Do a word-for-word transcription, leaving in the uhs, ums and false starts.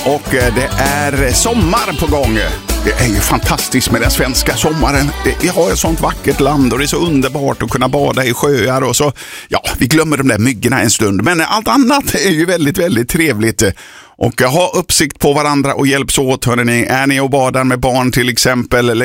och det är sommar på gång. Det är ju fantastiskt med den svenska sommaren. Vi har ett sånt vackert land och det är så underbart att kunna bada i sjöar och så. Ja, vi glömmer de där myggorna en stund. Men allt annat är ju väldigt, väldigt trevligt. Och ha uppsikt på varandra och hjälps åt, hörni. Är ni och badar med barn till exempel,